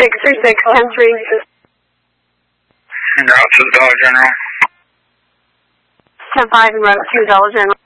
636 10-3. En route to the Dollar General. 10-5 en route to Dollar General.